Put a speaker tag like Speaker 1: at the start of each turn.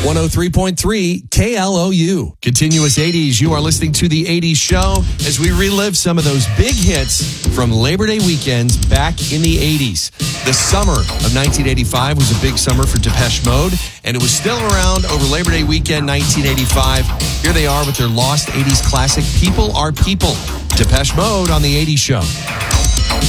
Speaker 1: 103.3 KLOU. Continuous 80s. You are listening to the 80s show as we relive some of those big hits from Labor Day weekends back in the 80s. The summer of 1985 was a big summer for Depeche Mode, and it was still around over Labor Day weekend 1985. Here they are with their lost 80s classic, People Are People. Depeche Mode on the 80s show.